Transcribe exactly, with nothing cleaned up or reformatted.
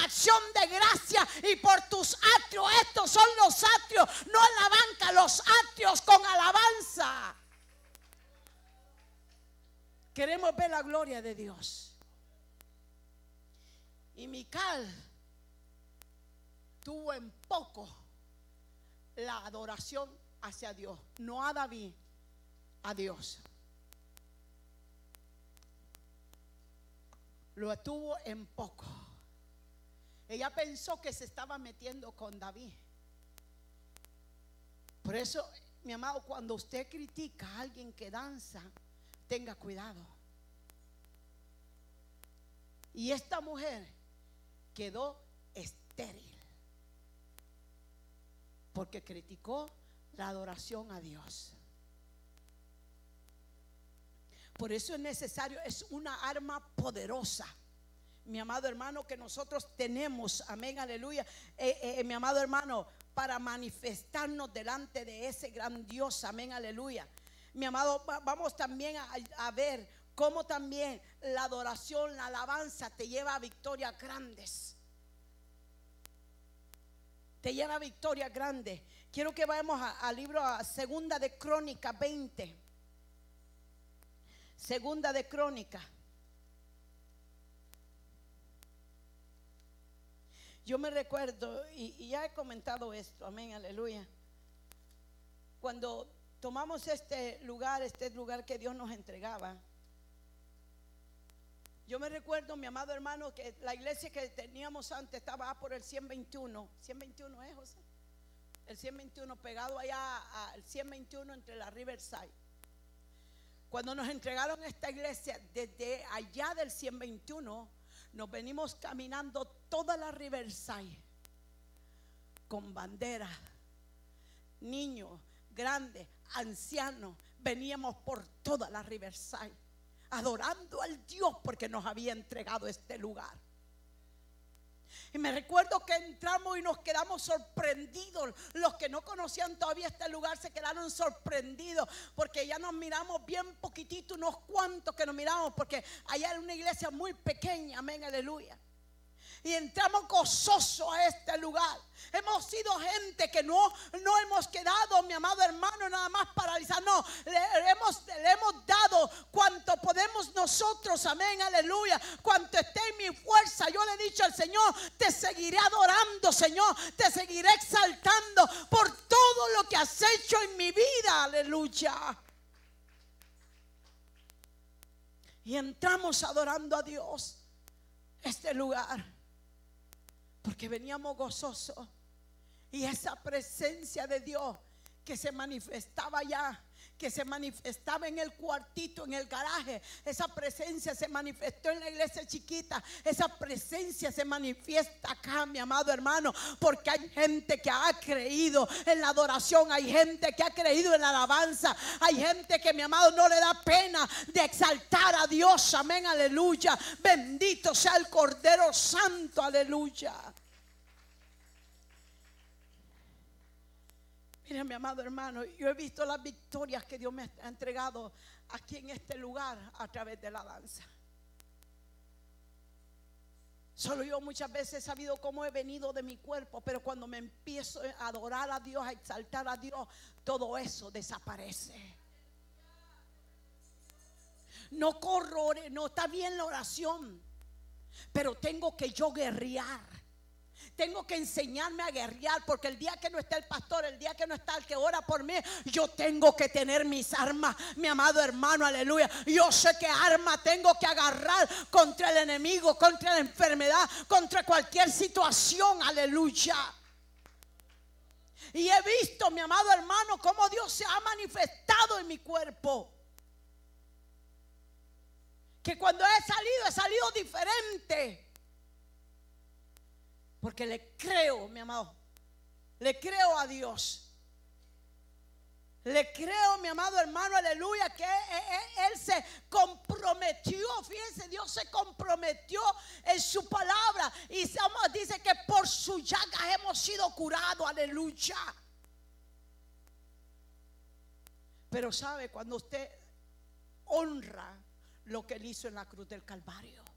acción de gracia y por tus atrios. Estos son los atrios, no la banca, los atrios con alabanza. Queremos ver la gloria de Dios. Y Mical tuvo en poco la adoración hacia Dios, no a David, a Dios. Lo tuvo en poco. Ella pensó que se estaba metiendo con David. Por eso, mi amado, cuando usted critica a alguien que danza, tenga cuidado. Y esta mujer quedó estéril porque criticó la adoración a Dios. Por eso es necesario, es una arma poderosa, mi amado hermano, que nosotros tenemos, amén, aleluya, eh, eh, mi amado hermano, para manifestarnos delante de ese gran Dios, amén, aleluya. Mi amado, vamos también a, a ver cómo también la adoración, la alabanza te lleva a victorias grandes. Te lleva a victorias grandes. Quiero que vayamos al libro, a Segunda de Crónicas veinte. Segunda de Crónicas. Yo me recuerdo, y, y ya he comentado esto, amén, aleluya. Cuando tomamos este lugar, este lugar que Dios nos entregaba, yo me recuerdo, mi amado hermano, que la iglesia que teníamos antes estaba por el ciento veintiuno. ciento veintiuno es, José. El ciento veintiuno, pegado allá al ciento veintiuno entre la Riverside. Cuando nos entregaron esta iglesia, desde allá del ciento veintiuno, nos venimos caminando toda la Riverside con banderas, niños, grandes, ancianos. Veníamos por toda la Riverside adorando al Dios porque nos había entregado este lugar. Y me recuerdo que entramos y nos quedamos sorprendidos. Los que no conocían todavía este lugar se quedaron sorprendidos, porque ya nos miramos bien poquitito, unos cuantos que nos miramos, porque allá era una iglesia muy pequeña, amén, aleluya. Y entramos gozosos a este lugar. Hemos sido gente que no, no hemos quedado, mi amado hermano, nada más paralizados. No, le, le hemos, le hemos dado cuanto podemos nosotros, amén, aleluya. Cuanto esté en mi fuerza, yo le he dicho al Señor, te seguiré adorando, Señor. Te seguiré exaltando por todo lo que has hecho en mi vida, aleluya. Y entramos adorando a Dios este lugar, porque veníamos gozosos. Y esa presencia de Dios que se manifestaba allá, que se manifestaba en el cuartito, en el garaje, esa presencia se manifestó en la iglesia chiquita. Esa presencia se manifiesta acá, mi amado hermano, porque hay gente que ha creído en la adoración, hay gente que ha creído en la alabanza, hay gente que, mi amado, no le da pena de exaltar a Dios, amén, aleluya. Bendito sea el Cordero Santo, aleluya. Mira, mi amado hermano, yo he visto las victorias que Dios me ha entregado aquí en este lugar a través de la danza. Solo yo muchas veces he sabido cómo he venido de mi cuerpo, pero cuando me empiezo a adorar a Dios, a exaltar a Dios, todo eso desaparece. No corro, no está bien la oración, pero tengo que yo guerrear. Tengo que enseñarme a guerrear, porque el día que no está el pastor, el día que no está el que ora por mí, yo tengo que tener mis armas, mi amado hermano, aleluya. Yo sé qué arma tengo que agarrar contra el enemigo, contra la enfermedad, contra cualquier situación, aleluya. Y he visto, mi amado hermano, cómo Dios se ha manifestado en mi cuerpo. Que cuando he salido, he salido diferente. Porque le creo, mi amado, le creo a Dios. Le creo, mi amado hermano, aleluya, que él, él se comprometió. Fíjense, Dios se comprometió en su palabra. Y dice que por su llaga hemos sido curados, aleluya. Pero sabe, cuando usted honra lo que él hizo en la cruz del Calvario,